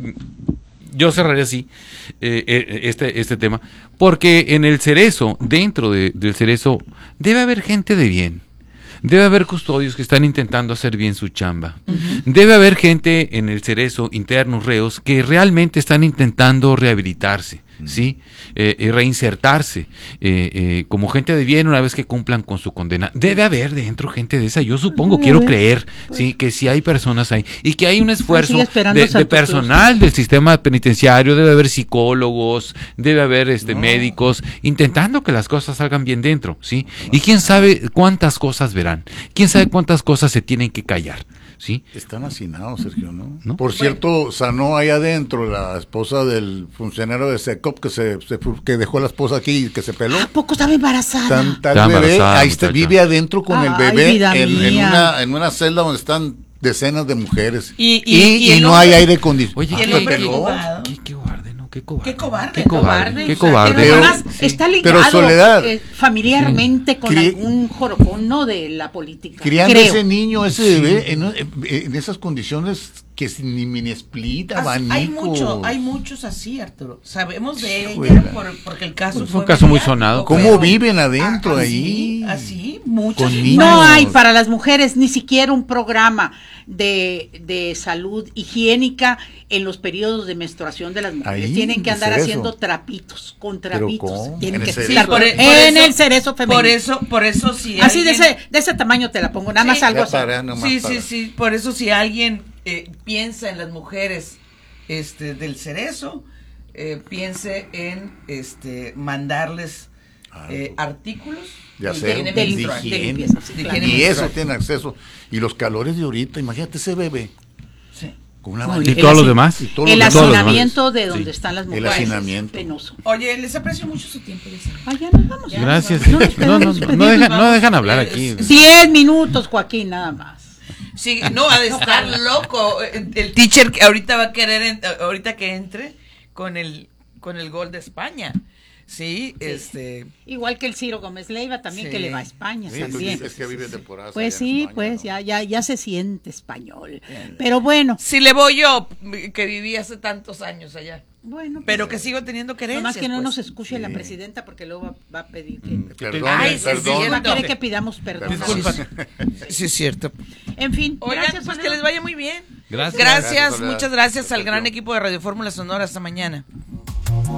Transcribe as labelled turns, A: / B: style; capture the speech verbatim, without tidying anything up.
A: yo cerraré así eh, eh, este, este tema, porque en el Cerezo, dentro de, del Cerezo, debe haber gente de bien. Debe haber custodios que están intentando hacer bien su chamba. Uh-huh. Debe haber gente en el Cerezo, internos, reos, que realmente están intentando rehabilitarse, uh-huh. ¿sí? Eh, eh, reinsertarse eh, eh, como gente de bien una vez que cumplan con su condena. Debe haber dentro gente de esa, yo supongo, debe quiero haber. creer, pues, sí, que sí hay personas ahí y que hay un esfuerzo de, de personal del sistema penitenciario, debe haber psicólogos, debe haber este no. médicos intentando que las cosas salgan bien dentro, ¿sí? Y quién sabe cuántas cosas verán. ¿Quién sabe cuántas cosas se tienen que callar? ¿Sí?
B: Están hacinados, Sergio, ¿no? ¿no? Por cierto, sanó ahí adentro la esposa del funcionario de SECOP que se, se que dejó a la esposa aquí y que se peló.
C: ¿A poco estaba embarazada?
B: Tan, tal está bebé, embarazada, ahí está, vive adentro con Ay, el bebé en, en, una, en una celda donde están decenas de mujeres. Y, y, y, y, y no hay aire acondicionado.
A: Oye,
B: ¿qué,
A: ¿qué, qué, qué guarde, no? Qué cobarde.
C: Qué cobarde.
A: Qué cobarde. Qué cobarde.
C: Pero además sí. está ligado
B: pero Soledad,
C: eh, familiarmente sí. con Cri algún jorobón, ¿no? De la política.
B: Criando creo. ese niño, ese bebé, sí. en, en esas condiciones que es ni mini split, abanico.
D: Hay mucho, hay muchos así, Arturo. Sabemos de sí, ella por, porque el caso
A: fue un caso muy sonado.
B: ¿Cómo pero, viven adentro
D: así,
B: ahí?
D: Así, muchos.
C: No hay para las mujeres ni siquiera un programa de, de salud higiénica en los periodos de menstruación de las mujeres. Ahí, tienen que andar haciendo trapitos, con trapitos. Tienen que estar
D: por,
C: en
D: por
C: el Cerezo femenino.
D: Por eso, por eso si
C: así
D: alguien,
C: de ese de ese tamaño te la pongo, nada sí, más algo así.
B: Para, no
D: sí,
B: para.
D: sí, sí, por eso si alguien eh, piensa en las mujeres este del Cerezo, eh, piense en este mandarles eh, artículos
B: ya sé, de,
C: de, limpieza, de limpieza, sí, claro.
B: Y eso tiene acceso. Y los calores de ahorita, imagínate ese bebé.
D: Sí.
B: Con una
A: no, y, todos los demás.
C: Y todos el hacinamiento de donde sí. están las mujeres.
B: El hacinamiento.
C: Penoso.
D: Oye, les aprecio mucho su tiempo.
C: Ah, ya nos vamos.
A: Ya Gracias. Nos vamos. No, no, no, no, dejan, no dejan hablar aquí.
C: Diez minutos, Joaquín, nada más.
D: Sí, no, ha de estar loco. El teacher que ahorita va a querer, ahorita que entre con el con el gol de España. Sí, sí, este.
C: Igual que el Ciro Gómez Leiva también, sí. que le va a España sí, también.
B: Es que vive temporada.
C: Pues sí, España, pues ¿no? ya, ya, ya se siente español. Bien. Pero bueno.
D: Si le voy yo, que viví hace tantos años allá.
C: Bueno,
D: pero
C: pues,
D: que sigo teniendo querencias.
C: Nomás que no
D: pues.
C: nos escuche sí. la presidenta porque luego va, va a pedir que. Mm,
B: perdón,
D: Ay, sí,
B: perdón.
C: Va a querer que pidamos perdón.
D: Disculpa. Sí, es cierto.
C: En fin.
D: Oigan, gracias, pues que les vaya muy bien.
A: Gracias.
D: Gracias,
B: gracias
D: muchas gracias al gran equipo de Radio Fórmula Sonora. Hasta mañana.